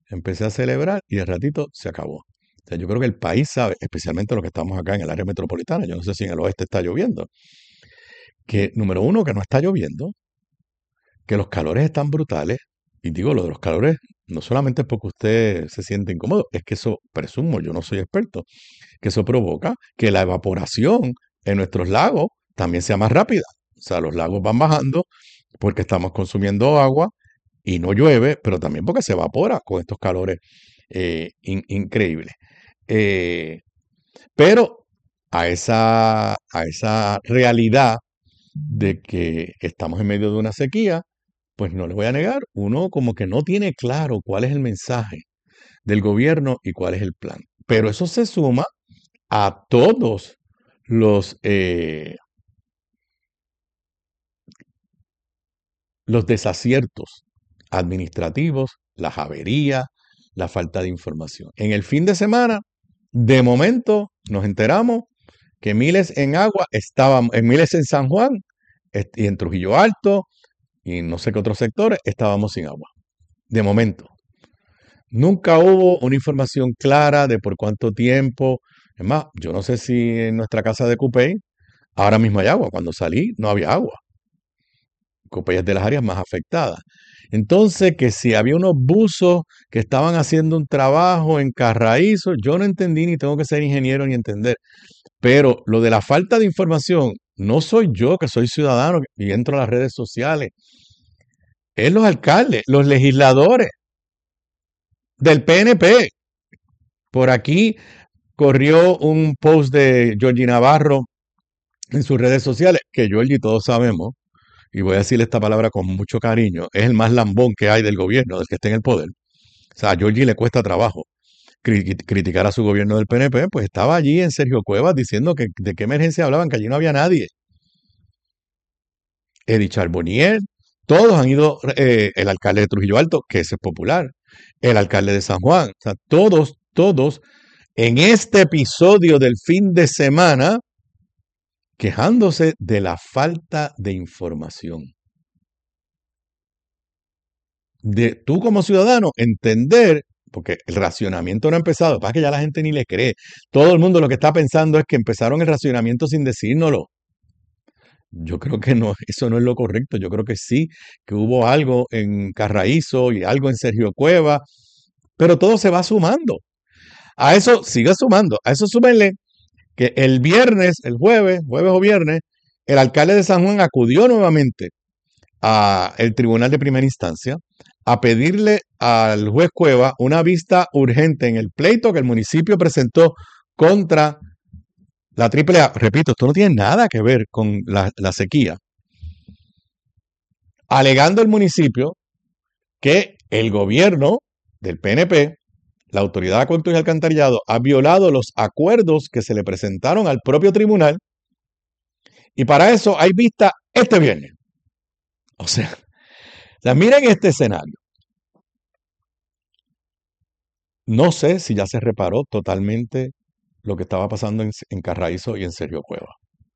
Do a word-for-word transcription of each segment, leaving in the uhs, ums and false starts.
empecé a celebrar y de ratito se acabó. O sea, yo creo que el país sabe, especialmente los que estamos acá en el área metropolitana, yo no sé si en el oeste está lloviendo, que número uno, que no está lloviendo, que los calores están brutales, y digo lo de los calores no solamente es porque usted se siente incómodo, es que eso, presumo, yo no soy experto, que eso provoca que la evaporación en nuestros lagos también sea más rápida. O sea, los lagos van bajando porque estamos consumiendo agua y no llueve, pero también porque se evapora con estos calores eh, in- increíbles. Eh, pero a esa, a esa realidad de que estamos en medio de una sequía, pues no les voy a negar, uno como que no tiene claro cuál es el mensaje del gobierno y cuál es el plan. Pero eso se suma a todos los, eh, los desaciertos administrativos, las averías, la falta de información. En el fin de semana, de momento, nos enteramos que miles en agua estaban, en miles en San Juan y en Trujillo Alto y no sé qué otros sectores estábamos sin agua. De momento. Nunca hubo una información clara de por cuánto tiempo. Es más, yo no sé si en nuestra casa de Cupey ahora mismo hay agua. Cuando salí no había agua. Cupey es de las áreas más afectadas. Entonces, que si había unos buzos que estaban haciendo un trabajo en Carraízo, yo no entendí ni tengo que ser ingeniero ni entender. Pero lo de la falta de información, no soy yo que soy ciudadano y entro a las redes sociales. Es los alcaldes, los legisladores del P N P. Por aquí corrió un post de Georgie Navarro en sus redes sociales, que Georgie todos sabemos, y voy a decirle esta palabra con mucho cariño, es el más lambón que hay del gobierno, del que esté en el poder. O sea, a Georgie le cuesta trabajo cri- criticar a su gobierno del P N P, pues estaba allí en Sergio Cuevas diciendo que de qué emergencia hablaban, que allí no había nadie. Eddie Charbonnier, todos han ido, eh, el alcalde de Trujillo Alto, que ese es popular, el alcalde de San Juan, o sea, todos, todos, en este episodio del fin de semana, quejándose de la falta de información. De tú como ciudadano entender, porque el racionamiento no ha empezado, para que ya la gente ni le cree. Todo el mundo lo que está pensando es que empezaron el racionamiento sin decírnoslo. Yo creo que no, eso no es lo correcto. Yo creo que sí, que hubo algo en Carraízo y algo en Sergio Cueva, pero todo se va sumando. A eso sigue sumando. A eso súmenle que el viernes, el jueves, jueves o viernes, el alcalde de San Juan acudió nuevamente al tribunal de primera instancia a pedirle al juez Cueva una vista urgente en el pleito que el municipio presentó contra la triple A. Repito, esto no tiene nada que ver con la, la sequía. Alegando el municipio que el gobierno del P N P, la Autoridad de Acueductos y Alcantarillado, ha violado los acuerdos que se le presentaron al propio tribunal y para eso hay vista este viernes. O sea, o sea, miren este escenario. No sé si ya se reparó totalmente lo que estaba pasando en, en Carraízo y en Sergio Cueva.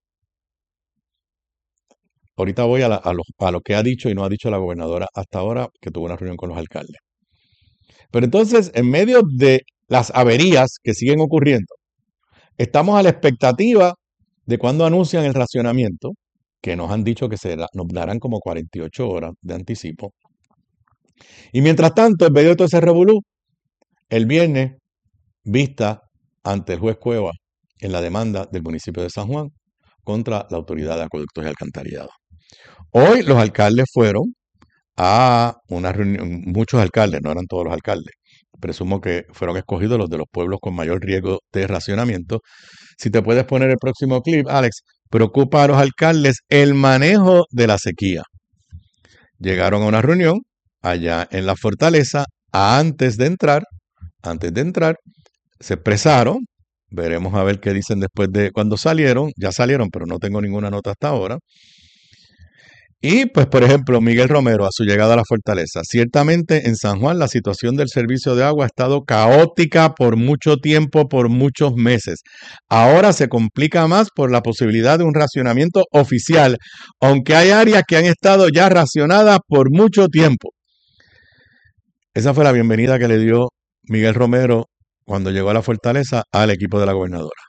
Ahorita voy a, la, a, lo, a lo que ha dicho y no ha dicho la gobernadora hasta ahora, que tuvo una reunión con los alcaldes. Pero entonces, en medio de las averías que siguen ocurriendo, estamos a la expectativa de cuando anuncian el racionamiento, que nos han dicho que se da, nos darán como cuarenta y ocho horas de anticipo. Y mientras tanto, en medio de todo ese revolú, el viernes, vista ante el juez Cueva en la demanda del municipio de San Juan contra la Autoridad de Acueductos y Alcantarillados. Hoy los alcaldes fueron a una reunión, muchos alcaldes, no eran todos los alcaldes, presumo que fueron escogidos los de los pueblos con mayor riesgo de racionamiento. Si te puedes poner el próximo clip, Alex, preocupa a los alcaldes el manejo de la sequía. Llegaron a una reunión allá en la fortaleza antes de entrar, antes de entrar, se expresaron, veremos a ver qué dicen después de cuando salieron, ya salieron, pero no tengo ninguna nota hasta ahora. Y pues, por ejemplo, Miguel Romero, a su llegada a la fortaleza, ciertamente en San Juan la situación del servicio de agua ha estado caótica por mucho tiempo, por muchos meses. Ahora se complica más por la posibilidad de un racionamiento oficial, aunque hay áreas que han estado ya racionadas por mucho tiempo. Esa fue la bienvenida que le dio Miguel Romero cuando llegó a la fortaleza al equipo de la gobernadora.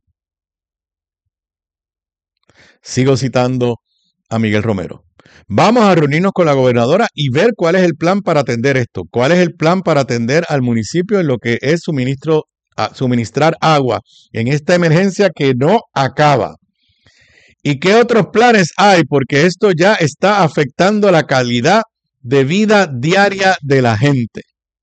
Sigo citando a Miguel Romero. Vamos a reunirnos con la gobernadora y ver cuál es el plan para atender esto, cuál es el plan para atender al municipio en lo que es suministro, a, suministrar agua en esta emergencia que no acaba. ¿Y qué otros planes hay? Porque esto ya está afectando la calidad de vida diaria de la gente.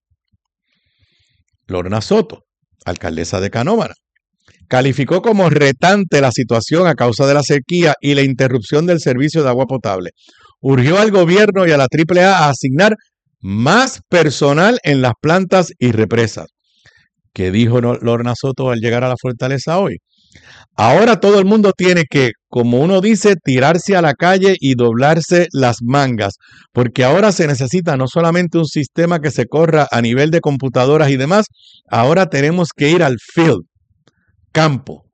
Lorna Soto, alcaldesa de Canóvana, calificó como retante la situación a causa de la sequía y la interrupción del servicio de agua potable. Urgió al gobierno y a la triple A a asignar más personal en las plantas y represas. ¿Qué dijo Lorna Soto al llegar a la fortaleza hoy? Ahora todo el mundo tiene que, como uno dice, tirarse a la calle y doblarse las mangas, porque ahora se necesita no solamente un sistema que se corra a nivel de computadoras y demás, ahora tenemos que ir al field, campo.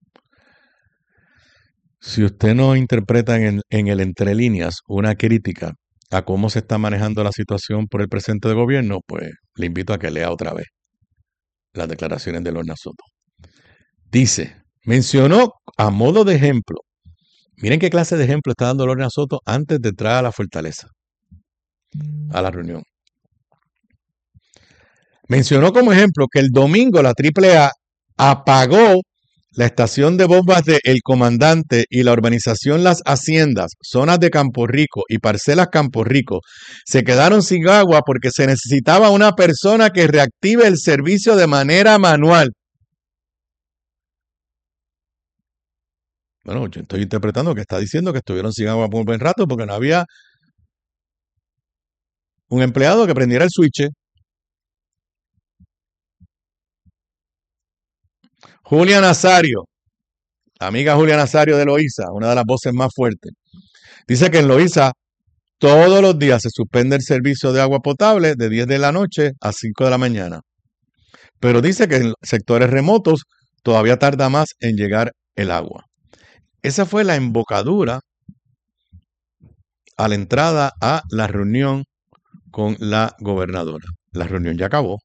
Si usted no interpreta en, en el entre líneas una crítica a cómo se está manejando la situación por el presente de gobierno, pues le invito a que lea otra vez las declaraciones de Lorna Soto. Dice, mencionó a modo de ejemplo, miren qué clase de ejemplo está dando Lorna Soto antes de entrar a la fortaleza, a la reunión. Mencionó como ejemplo que el domingo la triple A apagó la estación de bombas de El Comandante y la urbanización Las Haciendas, zonas de Campo Rico y parcelas Campo Rico, se quedaron sin agua porque se necesitaba una persona que reactive el servicio de manera manual. Bueno, yo estoy interpretando que está diciendo que estuvieron sin agua por un buen rato porque no había un empleado que prendiera el switch. Julia Nazario, la amiga Julia Nazario de Loíza, una de las voces más fuertes, dice que en Loíza todos los días se suspende el servicio de agua potable de diez de la noche a cinco de la mañana. Pero dice que en sectores remotos todavía tarda más en llegar el agua. Esa fue la embocadura a la entrada a la reunión con la gobernadora. La reunión ya acabó.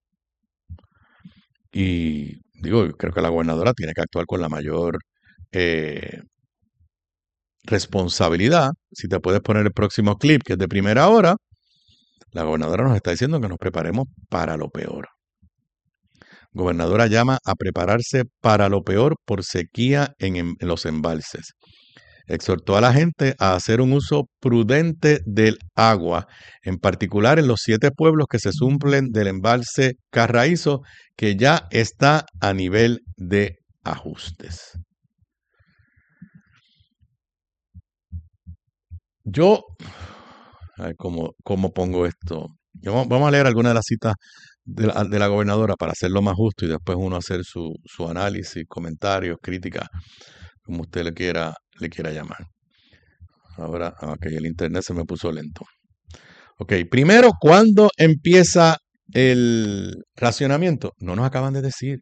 Y digo, creo que la gobernadora tiene que actuar con la mayor eh, responsabilidad. Si te puedes poner el próximo clip, que es de primera hora, la gobernadora nos está diciendo que nos preparemos para lo peor. Gobernadora llama a prepararse para lo peor por sequía en, en los embalses. Exhortó a la gente a hacer un uso prudente del agua, en particular en los siete pueblos que se suplen del embalse Carraízo, que ya está a nivel de ajustes. Yo, a ver cómo, cómo pongo esto. Yo, vamos a leer algunas de las citas de la, de la gobernadora para hacerlo más justo y después uno hacer su, su análisis, comentarios, críticas, como usted le quiera, le quiera llamar. Ahora, ok, el internet se me puso lento. Ok, primero, ¿cuándo empieza el racionamiento? No nos acaban de decir.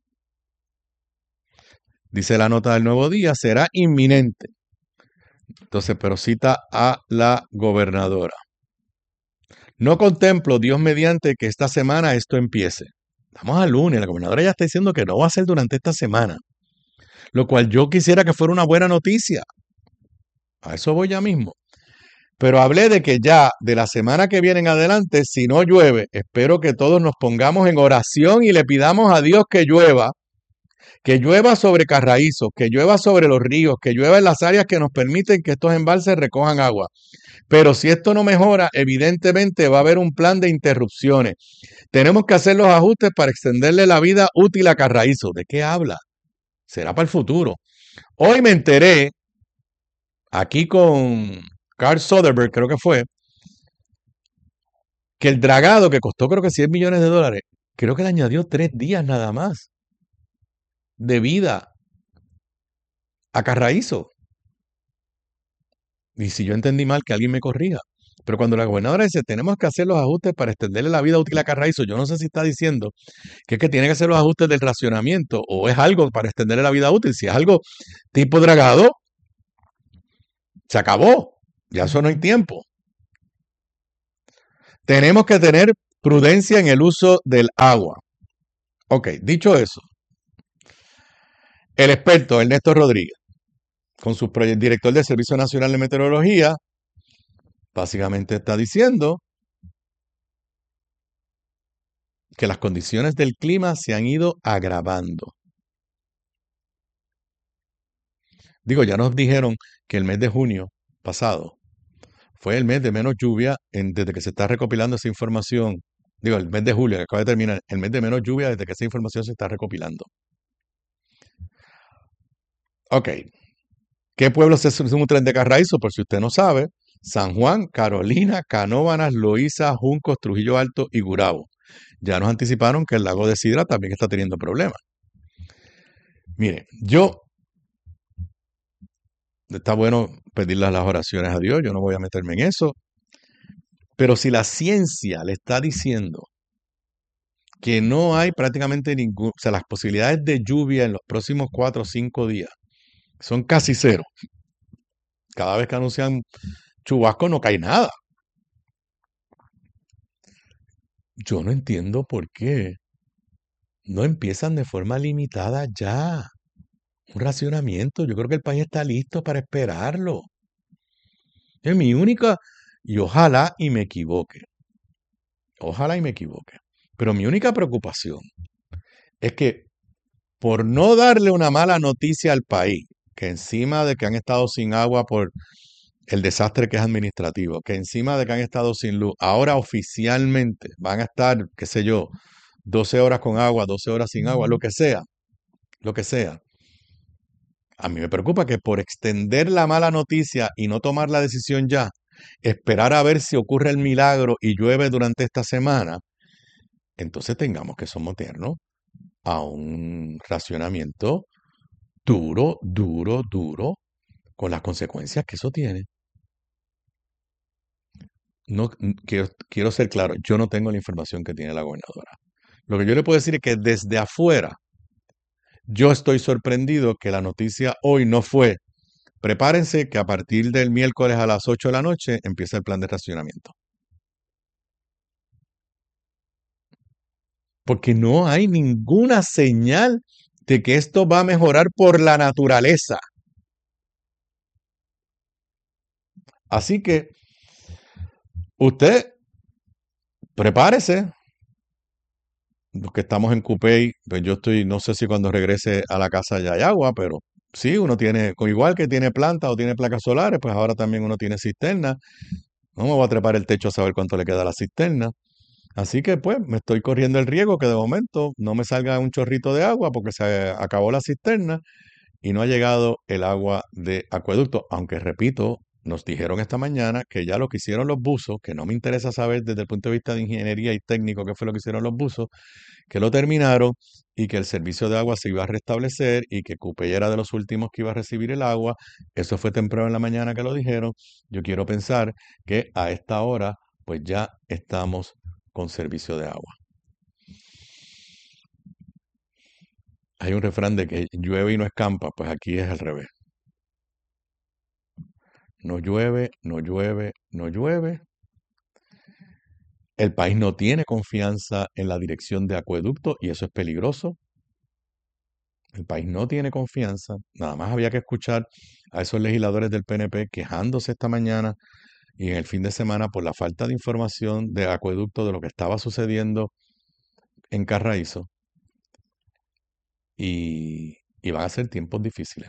Dice la nota del Nuevo Día, será inminente. Entonces, pero cita a la gobernadora. No contemplo, Dios mediante, que esta semana esto empiece. Estamos al lunes, la gobernadora ya está diciendo que no va a ser durante esta semana. Lo cual yo quisiera que fuera una buena noticia. A eso voy ya mismo. Pero hablé de que ya de la semana que viene en adelante, si no llueve, espero que todos nos pongamos en oración y le pidamos a Dios que llueva, que llueva sobre Carraízo, que llueva sobre los ríos, que llueva en las áreas que nos permiten que estos embalses recojan agua. Pero si esto no mejora, evidentemente va a haber un plan de interrupciones. Tenemos que hacer los ajustes para extenderle la vida útil a Carraízo. ¿De qué habla? Será para el futuro. Hoy me enteré, aquí con Carl Soderberg, creo que fue, que el dragado, que costó creo que cien millones de dólares, creo que le añadió tres días nada más de vida a Carraízo. Y si yo entendí mal, que alguien me corrija. Pero cuando la gobernadora dice, tenemos que hacer los ajustes para extenderle la vida útil a Carraízo, yo no sé si está diciendo que es que tiene que hacer los ajustes del racionamiento o es algo para extenderle la vida útil. Si es algo tipo dragado, se acabó. Ya eso no hay tiempo. Tenemos que tener Prudencia en el uso del agua. Ok, dicho eso, el experto Ernesto Rodríguez, con su proye- director del Servicio Nacional de Meteorología, básicamente está diciendo que las condiciones del clima se han ido agravando. Digo, ya nos dijeron que el mes de junio pasado fue el mes de menos lluvia en- desde que se está recopilando esa información. Digo, el mes de julio, que acaba de terminar, el mes de menos lluvia desde que esa información se está recopilando. Ok, ¿qué pueblos se nutren de carraízo? Por si usted no sabe, San Juan, Carolina, Canóvanas, Loíza, Juncos, Trujillo Alto y Gurabo. Ya nos anticiparon que el lago de Sidra también está teniendo problemas. Mire, yo, está bueno pedirle las oraciones a Dios, yo no voy a meterme en eso, pero si la ciencia le está diciendo que no hay prácticamente ningún, o sea, las posibilidades de lluvia en los próximos cuatro o cinco días son casi cero. Cada vez que anuncian chubasco no cae nada. Yo no entiendo por qué no empiezan de forma limitada ya. Un racionamiento. Yo creo que el país está listo para esperarlo. Es mi única, y ojalá y me equivoque. Ojalá y me equivoque. Pero mi única preocupación es que por no darle una mala noticia al país, que encima de que han estado sin agua por el desastre que es administrativo, que encima de que han estado sin luz, ahora oficialmente van a estar, qué sé yo, doce horas con agua, doce horas sin agua, lo que sea, lo que sea. A mí me preocupa que por extender la mala noticia y no tomar la decisión ya, esperar a ver si ocurre el milagro y llueve durante esta semana, entonces tengamos que someternos a un racionamiento duro, duro, duro, con las consecuencias que eso tiene. No, n- quiero, quiero ser claro, yo no tengo la información que tiene la gobernadora. Lo que yo le puedo decir es que desde afuera, yo estoy sorprendido que la noticia hoy no fue: prepárense que a partir del miércoles a las ocho de la noche empieza el plan de racionamiento. Porque no hay ninguna señal de que esto va a mejorar por la naturaleza. Así que usted prepárese. Los que estamos en Cupey, pues yo estoy, no sé si cuando regrese a la casa ya hay agua, pero sí, uno tiene, con igual que tiene plantas o tiene placas solares, pues ahora también uno tiene cisterna. No me voy a trepar el techo a saber cuánto le queda a la cisterna. Así que pues me estoy corriendo el riesgo que de momento no me salga un chorrito de agua porque se acabó la cisterna y no ha llegado el agua de acueducto. Aunque repito, nos dijeron esta mañana que ya lo que hicieron los buzos, que no me interesa saber desde el punto de vista de ingeniería y técnico qué fue lo que hicieron los buzos, que lo terminaron y que el servicio de agua se iba a restablecer y que Cupey era de los últimos que iba a recibir el agua. Eso fue temprano en la mañana que lo dijeron. Yo quiero pensar que a esta hora pues ya estamos con servicio de agua. Hay un refrán de que llueve y no escampa, pues aquí es al revés. No llueve, no llueve, no llueve. El país no tiene confianza en la dirección de acueducto y eso es peligroso. El país no tiene confianza. Nada más había que escuchar a esos legisladores del P N P quejándose esta mañana y en el fin de semana por la falta de información de acueducto de lo que estaba sucediendo en Carraízo. Y, y van a ser tiempos difíciles,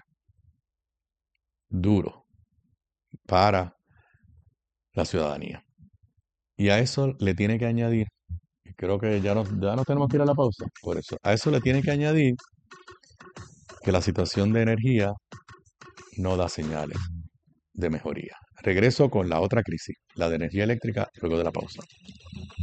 duros para la ciudadanía. Y a eso le tiene que añadir, y creo que ya nos, ya nos tenemos que ir a la pausa, por eso, a eso le tiene que añadir que la situación de energía no da señales de mejoría. Regreso con la otra crisis, la de energía eléctrica, luego de la pausa.